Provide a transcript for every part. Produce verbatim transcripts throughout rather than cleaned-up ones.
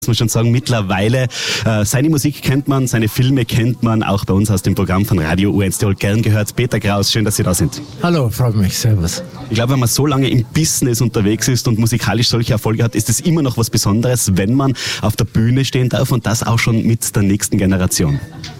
muss man schon sagen, mittlerweile. Äh, seine Musik kennt man, seine Filme kennt man, auch bei uns aus dem Programm von Radio U eins Tirol gern gehört. Peter Kraus, schön, dass Sie da sind. Hallo, freut mich, servus. Ich glaube, wenn man so lange im Business unterwegs ist und musikalisch solche Erfolge hat, ist es immer noch was Besonderes, wenn man auf der Bühne stehen darf und das auch schon mit der nächsten Generation.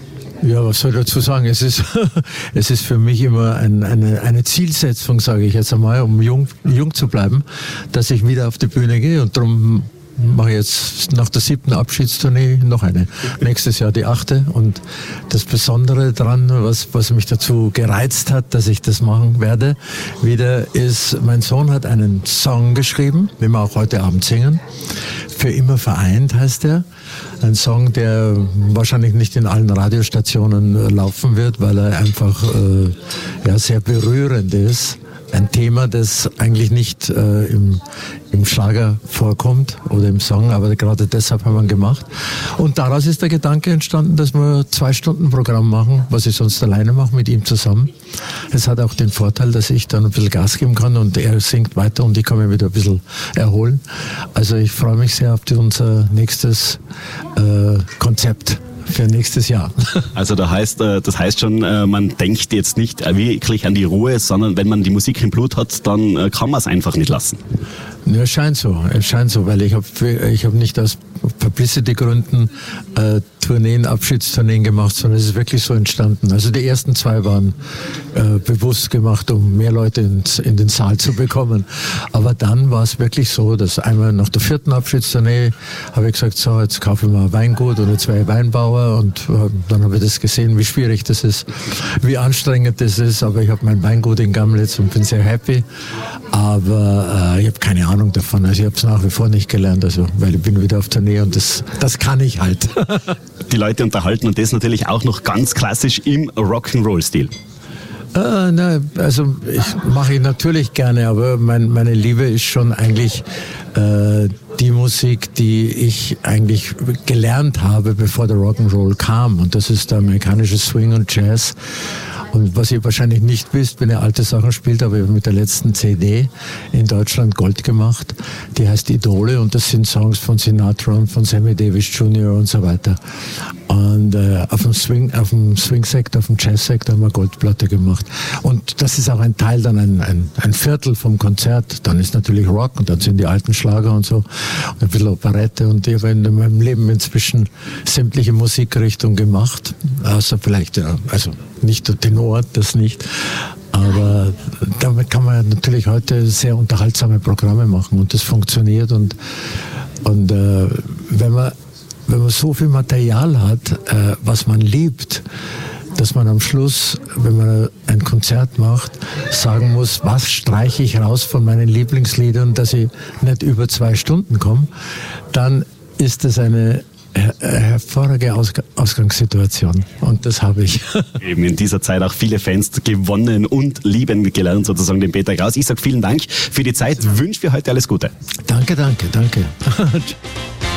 Ja, was soll ich dazu sagen? Es ist, es ist für mich immer ein, eine, eine Zielsetzung, sage ich jetzt einmal, um jung, jung zu bleiben, dass ich wieder auf die Bühne gehe, und darum mache ich jetzt nach der siebten Abschiedstournee noch eine. Nächstes Jahr die achte. Und das Besondere daran, was, was mich dazu gereizt hat, dass ich das machen werde, wieder ist, mein Sohn hat einen Song geschrieben, den wir auch heute Abend singen. Für immer vereint heißt er. Ein Song, der wahrscheinlich nicht in allen Radiostationen laufen wird, weil er einfach äh, ja, sehr berührend ist. Ein Thema, das eigentlich nicht äh, im, im Schlager vorkommt oder im Song, aber gerade deshalb haben wir ihn gemacht. Und daraus ist der Gedanke entstanden, dass wir zwei Stunden Programm machen, was ich sonst alleine mache mit ihm zusammen. Es hat auch den Vorteil, dass ich dann ein bisschen Gas geben kann und er singt weiter und ich kann mich wieder ein bisschen erholen. Also ich freue mich sehr auf die, unser nächstes äh, Konzept für nächstes Jahr. Also da heißt, das heißt schon, man denkt jetzt nicht wirklich an die Ruhe, sondern wenn man die Musik im Blut hat, dann kann man es einfach nicht lassen. Ja, es scheint so, es scheint so, weil ich habe ich hab nicht aus Publicity-Gründen äh, Tourneen, Abschiedstourneen gemacht, sondern es ist wirklich so entstanden. Also die ersten zwei waren äh, bewusst gemacht, um mehr Leute ins, in den Saal zu bekommen. Aber dann war es wirklich so, dass einmal nach der vierten Abschiedstournee habe ich gesagt, so, jetzt kaufe ich mal ein Weingut oder zwei Weinbauer, und äh, dann habe ich das gesehen, wie schwierig das ist, wie anstrengend das ist, aber ich habe mein Weingut in Gamlitz und bin sehr happy. Aber äh, ich habe keine Ahnung davon, also ich habe es nach wie vor nicht gelernt, also, weil ich bin wieder auf Tournee und das, das kann ich halt. Die Leute unterhalten, und das natürlich auch noch ganz klassisch im Rock'n'Roll-Stil. Äh, na, also ich mache ich natürlich gerne, aber mein, meine Liebe ist schon eigentlich äh, die Musik, die ich eigentlich gelernt habe, bevor der Rock'n'Roll kam, und das ist der amerikanische Swing und Jazz. Und was ihr wahrscheinlich nicht wisst, wenn ihr alte Sachen spielt, aber ich habe mit der letzten C D in Deutschland Gold gemacht. Die heißt Idole, und das sind Songs von Sinatra und von Sammy Davis Junior und so weiter. Und äh, auf dem Swing, auf dem Swing-Sektor, auf dem Jazz-Sektor haben wir Goldplatte gemacht. Und das ist auch ein Teil, dann ein, ein, ein Viertel vom Konzert. Dann ist natürlich Rock, und dann sind die alten Schlager und so, und ein bisschen Operette. Und ich habe in meinem Leben inzwischen sämtliche Musikrichtungen gemacht. Außer vielleicht, ja, also nicht der Tenor, das nicht. Aber damit kann man natürlich heute sehr unterhaltsame Programme machen, und das funktioniert. Und, und äh, wenn man wenn man so viel Material hat, äh, was man liebt, dass man am Schluss, wenn man ein Konzert macht, sagen muss, was streiche ich raus von meinen Lieblingsliedern, dass ich nicht über zwei Stunden komme, dann ist das eine her- hervorragende Ausg- Ausgangssituation, und das habe ich. Eben in dieser Zeit auch viele Fans gewonnen und lieben gelernt, sozusagen den Peter Kraus. Ich sage vielen Dank für die Zeit, wünsche für heute alles Gute. Danke, danke, danke.